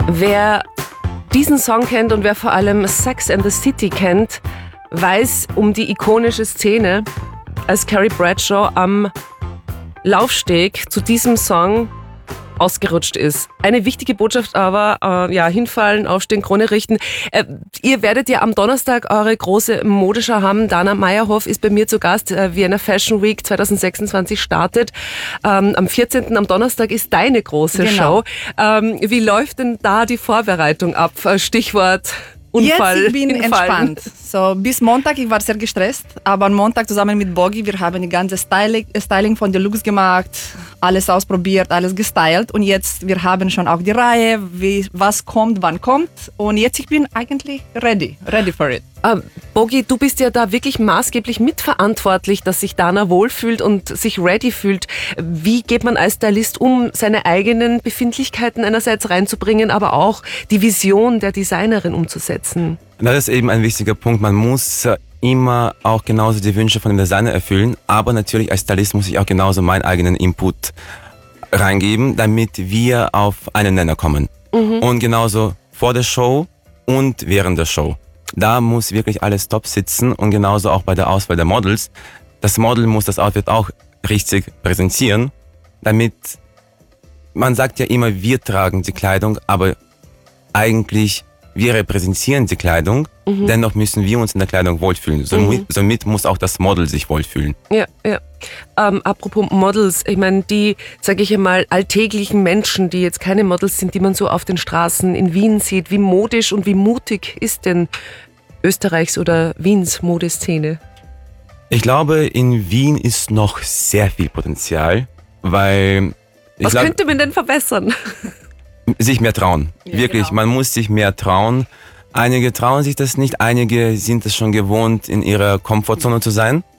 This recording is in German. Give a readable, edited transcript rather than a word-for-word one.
Wer diesen Song kennt und wer vor allem Sex and the City kennt, weiß um die ikonische Szene, als Carrie Bradshaw am Laufsteg zu diesem Song ausgerutscht ist. Eine wichtige Botschaft aber, hinfallen, aufstehen, Krone richten. Ihr werdet ja am Donnerstag eure große Modeschau haben. Dana Meyerhoff ist bei mir zu Gast. Vienna Fashion Week 2026 startet. Am 14. am Donnerstag ist deine große Show. Wie läuft denn da die Vorbereitung ab? Stichwort Unfall. Jetzt ich bin entspannt. So, bis Montag, ich war sehr gestresst, aber am Montag zusammen mit Bogi, wir haben die ganze Styling von Deluxe gemacht, alles ausprobiert, alles gestylt und jetzt, wir haben schon auch die Reihe, was kommt, wann kommt und jetzt ich bin eigentlich ready for it. Bogi, du bist ja da wirklich maßgeblich mitverantwortlich, dass sich Dana wohlfühlt und sich ready fühlt. Wie geht man als Stylist um, seine eigenen Befindlichkeiten einerseits reinzubringen, aber auch die Vision der Designerin umzusetzen? Das ist eben ein wichtiger Punkt. Man muss immer auch genauso die Wünsche von dem Designer erfüllen, aber natürlich als Stylist muss ich auch genauso meinen eigenen Input reingeben, damit wir auf einen Nenner kommen. Und genauso vor der Show und während der Show. Da muss wirklich alles top sitzen und genauso auch bei der Auswahl der Models. Das Model muss das Outfit auch richtig präsentieren, damit, man sagt ja immer, wir tragen die Kleidung, aber eigentlich wir repräsentieren die Kleidung, dennoch müssen wir uns in der Kleidung wohlfühlen. Somit muss auch das Model sich wohlfühlen. Ja. Apropos Models, ich meine, die, sage ich einmal, alltäglichen Menschen, die jetzt keine Models sind, die man so auf den Straßen in Wien sieht, wie modisch und wie mutig ist denn Österreichs oder Wiens Modeszene? Ich glaube, in Wien ist noch sehr viel Potenzial, weil... Was könnte man denn verbessern? Sich mehr trauen. Ja, wirklich, genau. Man muss sich mehr trauen. Einige trauen sich das nicht, einige sind es schon gewohnt, in ihrer Komfortzone zu sein.